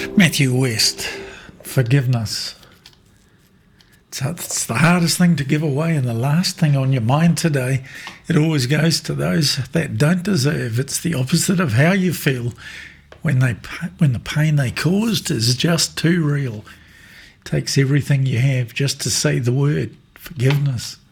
Matthew West, forgiveness. It's the hardest thing to give away and the last thing on your mind today. It always goes to those that don't deserve. It's the opposite of how you feel when the pain they caused is just too real. It takes everything you have just to say the word forgiveness.